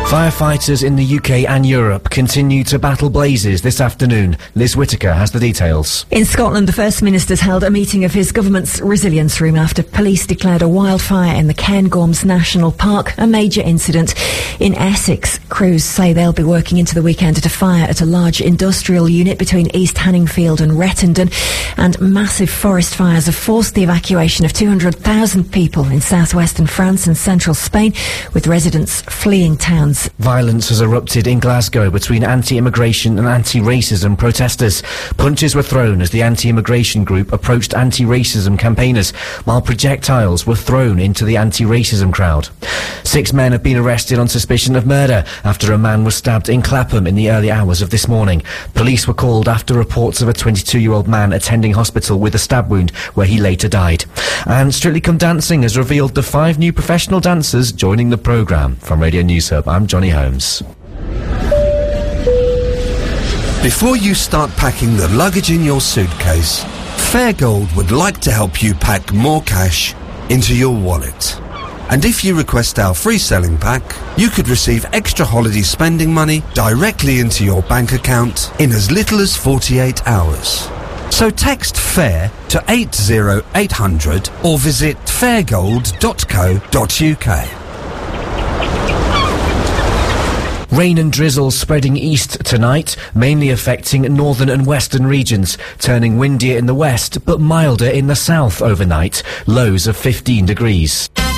Firefighters in the UK and Europe continue to battle blazes this afternoon. Liz Whittaker has the details. In Scotland, the First Minister's held a meeting of his government's resilience room after police declared a wildfire in the Cairngorms National Park a major incident. In Essex, crews say they'll be working into the weekend at a fire at a large industrial unit between East Hanningfield and Rettendon, and massive forest fires have forced the evacuation of 200,000 people in southwestern France and central Spain, with residents fleeing towns. Violence has erupted in Glasgow between anti-immigration and anti-racism protesters. Punches were thrown as the anti-immigration group approached anti-racism campaigners, while projectiles were thrown into the anti-racism crowd. 6 men have been arrested on suspicion of murder after a man was stabbed in Clapham in the early hours of this morning. Police were called after reports of a 22-year-old man attending hospital with a stab wound where he later died. And Strictly Come Dancing has revealed the 5 new professional dancers joining the programme. From Radio News Hub, I'm Johnny Holmes. Before you start packing the luggage in your suitcase, Fairgold would like to help you pack more cash into your wallet. And if you request our free selling pack, you could receive extra holiday spending money directly into your bank account in as little as 48 hours. So text FAIR to 80800 or visit fairgold.co.uk. Rain and drizzle spreading east tonight, mainly affecting northern and western regions, turning windier in the west but milder in the south overnight, lows of 15 degrees.